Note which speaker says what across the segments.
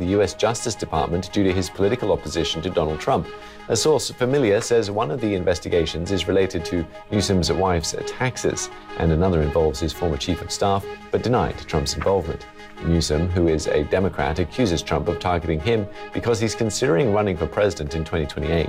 Speaker 1: the U.S. Justice Department due to his political opposition to Donald Trump. A source familiar says one of the investigations is related to Newsom's wife's taxes, and another involves his former chief of staff, but denied Trump's involvement. Newsom, who is a Democrat, accuses Trump of targeting him because he's considering running for president in 2028.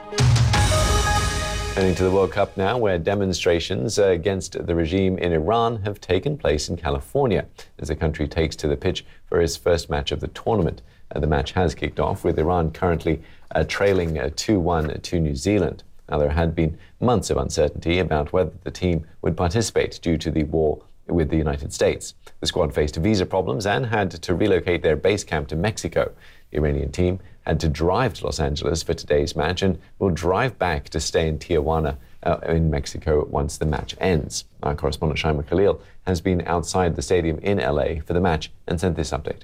Speaker 1: Turning to the World Cup now, where demonstrations against the regime in Iran have taken place in California as the country takes to the pitch for its first match of the tournament. The match has kicked off with Iran currently trailing 2-1 to New Zealand. Now, there had been months of uncertainty about whether the team would participate due to the war with the United States. The squad faced visa problems and had to relocate their base camp to Mexico. The Iranian team had to drive to Los Angeles for today's match and will drive back to stay in Tijuana in Mexico once the match ends. Our correspondent Shaima Khalil has been outside the stadium in LA for the match and sent this update.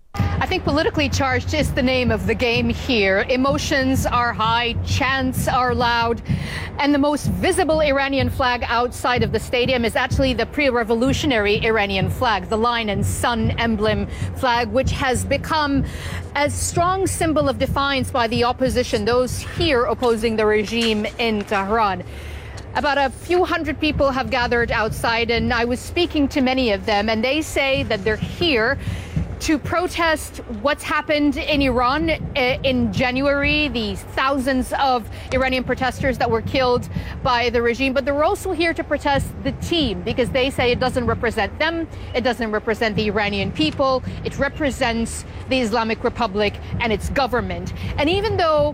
Speaker 2: I think politically charged is the name of the game here. Emotions are high, chants are loud, and the most visible Iranian flag outside of the stadium is actually the pre-revolutionary Iranian flag, the lion and sun emblem flag, which has become a strong symbol of defiance by the opposition, those here opposing the regime in Tehran. About a few hundred people have gathered outside, and I was speaking to many of them, and they say that they're here to protest what's happened in Iran in January, the thousands of Iranian protesters that were killed by the regime. But they're also here to protest the team because they say it doesn't represent them, it doesn't represent the Iranian people, it represents the Islamic Republic and its government. And even though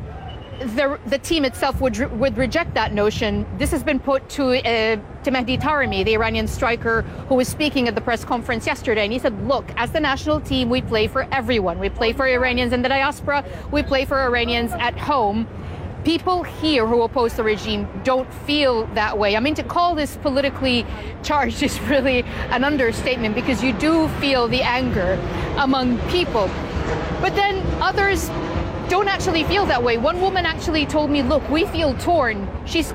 Speaker 2: the team itself would reject that notion, this has been put to Mehdi Taremi, the Iranian striker who was speaking at the press conference yesterday. And he said, look, as the national team, we play for everyone. We play for Iranians in the diaspora. We play for Iranians at home. People here who oppose the regime don't feel that way. I mean, to call this politically charged is really an understatement because you do feel the anger among people. But then others don't actually feel that way. One woman actually told me, look, we feel torn. She's